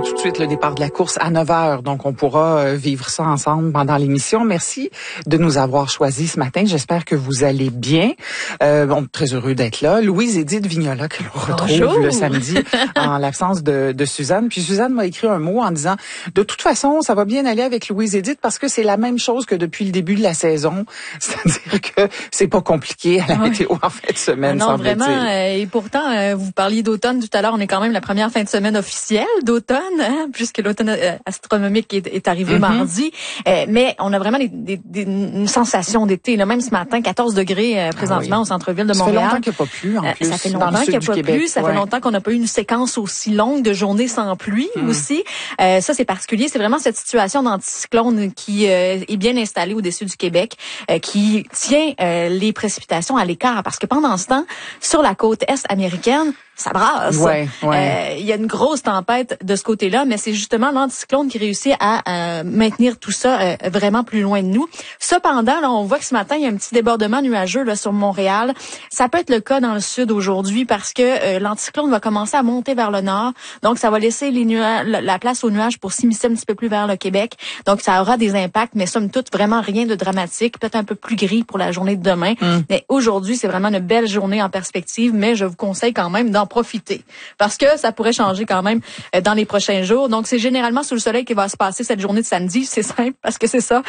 tout de suite le départ de la course à 9h. Donc, on pourra vivre ça ensemble pendant l'émission. Merci de nous avoir choisis ce matin. J'espère que vous allez bien. Très heureux d'être là. Louise-Édith Vignola, que l'on retrouve le samedi en l'absence de Suzanne. Puis Suzanne m'a écrit un mot en disant, de toute façon, ça va bien aller avec Louise-Édith parce que c'est la même chose que depuis le début de la saison. C'est-à-dire que c'est pas compliqué à la météo en fin de semaine, non, semble-t-il. Vraiment. Et pourtant, vous parliez d'automne tout à l'heure. On est quand même la première fin de semaine officielle d'automne, hein, puisque l'automne astronomique est arrivé mardi. Mais on a vraiment une sensation d'été. Là, même ce matin, 14 degrés présentement au centre-ville de Montréal. Ça fait longtemps qu'il n'y a pas plu, en plus. Ça fait longtemps qu'il n'y a pas plu. Ça fait longtemps qu'on n'a pas eu une séquence aussi longue de journées sans pluie aussi. Ça, c'est particulier. C'est vraiment cette situation d'anticyclone qui est bien installée au-dessus du Québec, qui tient les précipitations à l'écart. Parce que pendant ce temps, sur la côte est américaine, ça brasse. Il y a une grosse tempête de ce côté-là, mais c'est justement l'anticyclone qui réussit à maintenir tout ça vraiment plus loin de nous. Cependant, là, on voit que ce matin, il y a un petit débordement nuageux là, sur Montréal. Ça peut être le cas dans le sud aujourd'hui parce que l'anticyclone va commencer à monter vers le nord. Donc, ça va laisser la place aux nuages pour s'immiscer un petit peu plus vers le Québec. Donc, ça aura des impacts, mais somme toute, vraiment rien de dramatique. Peut-être un peu plus gris pour la journée de demain. Mais aujourd'hui, c'est vraiment une belle journée en perspective, mais je vous conseille quand même d'en profiter parce que ça pourrait changer quand même dans les prochains jours. Donc, c'est généralement sous le soleil qui va se passer cette journée de samedi. C'est simple parce que c'est ça.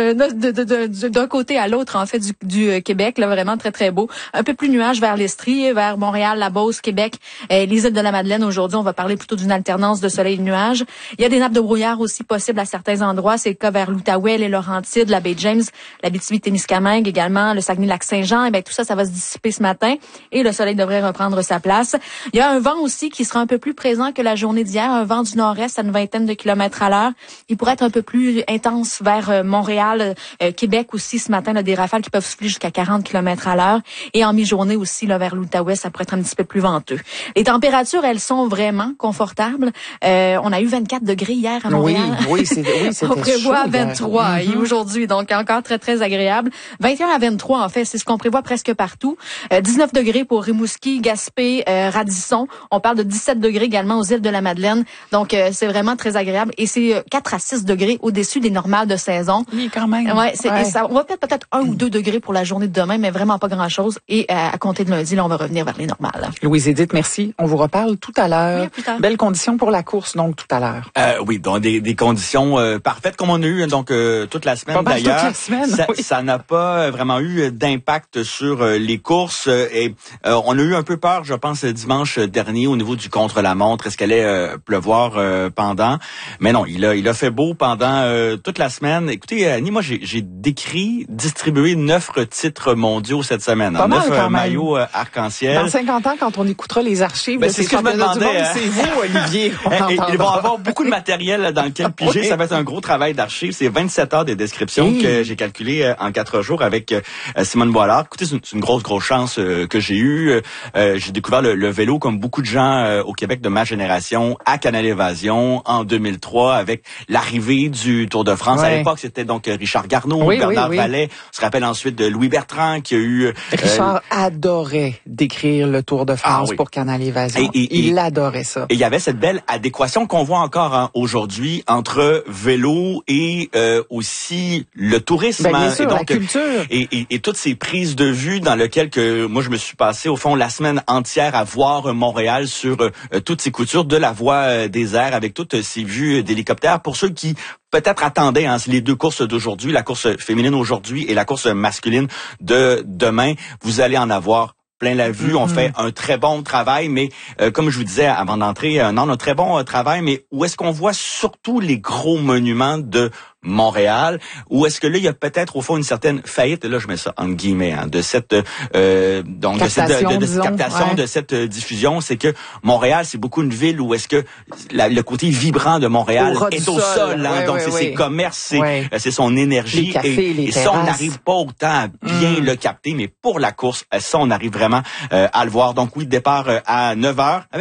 D'un côté à l'autre, en fait, du Québec, là, vraiment très, très beau. Un peu plus nuage vers l'Estrie, vers Montréal, la Beauce, Québec, les îles de la Madeleine. Aujourd'hui, on va parler plutôt d'une alternance de soleil et de nuages. Il y a des nappes de brouillard aussi possibles à certains endroits. C'est le cas vers l'Outaouais, les Laurentides, la baie James, l'Abitibi-Témiscamingue également, le Saguenay-Lac-Saint-Jean. Et bien, tout ça, ça va se dissiper ce matin et le soleil devrait reprendre sa place. Il y a un vent aussi qui sera un peu plus présent que la journée d'hier, un vent du nord-est à une vingtaine de kilomètres à l'heure. Il pourrait être un peu plus intense vers Montréal, Québec aussi ce matin, là, des rafales qui peuvent souffler jusqu'à 40 kilomètres à l'heure. Et en mi-journée aussi, là, vers l'Outaouais, ça pourrait être un petit peu plus venteux. Les températures, elles sont vraiment confortables. On a eu 24 degrés hier à Montréal. Oui, c'était on prévoit chaud, 23 et aujourd'hui, donc encore très, très agréable. 21 à 23, en fait, c'est ce qu'on prévoit presque partout. 19 degrés pour Rimouski, Gaspé, Radisson. On parle de 17 degrés également aux îles de la Madeleine. Donc, c'est vraiment très agréable. Et c'est 4 à 6 degrés au-dessus des normales de saison. Oui, quand même. Et ça, on va peut-être 1 ou 2 degrés pour la journée de demain, mais vraiment pas grand-chose. Et à compter de lundi, là, on va revenir vers les normales. Louise-Édith, merci. On vous reparle tout à l'heure. Oui, plus tard. Belles conditions pour la course, donc, tout à l'heure. Oui, donc des conditions parfaites comme on a eu donc toute la semaine d'ailleurs. Toute la semaine, ça n'a pas vraiment eu d'impact sur les courses. Et on a eu un peu peur, je pense, dimanche dernier au niveau du contre-la-montre. Est-ce qu'elle allait pleuvoir pendant? Mais non, il a fait beau pendant toute la semaine. Écoutez, Annie, moi, j'ai distribué 9 titres mondiaux cette semaine. 9 maillots arc-en-ciel. Dans 50 ans, quand on écoutera les archives, c'est ce que je me demandais. C'est vous, Olivier. Ils vont avoir beaucoup de matériel dans lequel piger. Ça va être un gros travail d'archives. C'est 27 heures de description que j'ai calculé en 4 jours avec Simone Boilard. Écoutez, c'est une grosse chance que j'ai eue. J'ai découvert le vélo comme beaucoup de gens au Québec de ma génération à Canal Évasion en 2003 avec l'arrivée du Tour de France. À l'époque, c'était donc Richard Garneau, Bernard Vallet. On se rappelle ensuite de Louis Bertrand qui a eu... Richard adorait décrire le Tour de France pour Canal Évasion. Il adorait ça. Et il y avait cette belle adéquation qu'on voit encore aujourd'hui entre vélo et aussi le tourisme. Bien sûr, et donc, la culture. Et toutes ces prises de vue dans lesquelles que moi je me suis passé au fond la semaine entière à voir Montréal sur toutes ces coutures de la voie des airs avec toutes ces vues d'hélicoptères. Pour ceux qui peut-être attendaient les 2 courses d'aujourd'hui, la course féminine aujourd'hui et la course masculine de demain, vous allez en avoir plein la vue. On fait un très bon travail, mais comme je vous disais avant d'entrer, un très bon travail, mais où est-ce qu'on voit surtout les gros monuments de Montréal, ou est-ce que là il y a peut-être au fond une certaine faillite, et là je mets ça entre guillemets, de cette captation, de cette diffusion, c'est que Montréal c'est beaucoup une ville où est-ce que le côté vibrant de Montréal est au sol, donc c'est ses commerces, c'est son énergie, les cafés, et ça on n'arrive pas autant à bien le capter, mais pour la course, ça on arrive vraiment à le voir. Donc oui, départ à 9h.